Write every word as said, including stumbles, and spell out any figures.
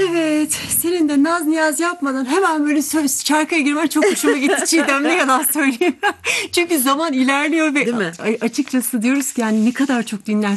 Evet, senin de naz niyaz yapmadan hemen böyle söz şarkıya girmen çok hoşuma gitti Çiğdem, ne yalan söyleyeyim. Çünkü zaman ilerliyor ve Değil mi? a- açıkçası diyoruz ki yani ne kadar çok dinlersin